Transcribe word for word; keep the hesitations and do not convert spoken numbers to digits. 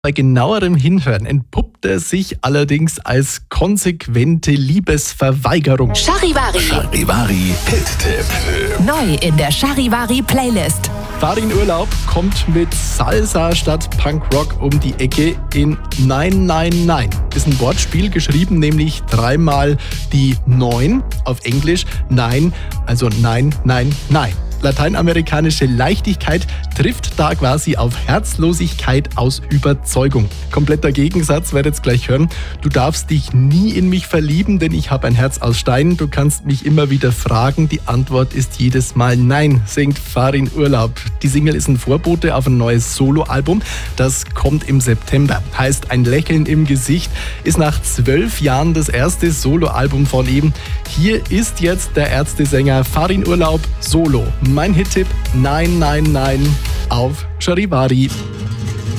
Bei genauerem Hinhören entpuppt er sich allerdings als konsequente Liebesverweigerung. Charivari. Charivari Hit-Tipp. Neu in der Charivari Playlist. Farin Urlaub kommt mit Salsa statt Punkrock um die Ecke in Nein, Nein, Nein. Ist ein Wortspiel, geschrieben nämlich dreimal die neun auf Englisch, Nein, also Nein, Nein, Nein. Lateinamerikanische Leichtigkeit trifft da quasi auf Herzlosigkeit aus Überzeugung. Kompletter Gegensatz, werdet ihr gleich hören. Du darfst dich nie in mich verlieben, denn ich habe ein Herz aus Stein. Du kannst mich immer wieder fragen. Die Antwort ist jedes Mal Nein, singt Farin Urlaub. Die Single ist ein Vorbote auf ein neues Soloalbum. Das kommt im September. Heißt ein Lächeln im Gesicht. Ist nach zwölf Jahren das erste Soloalbum von ihm. Hier ist jetzt der Ärztesänger Farin Urlaub Solo. Mein Hit-Tipp Nein, Nein, Nein auf Charivari.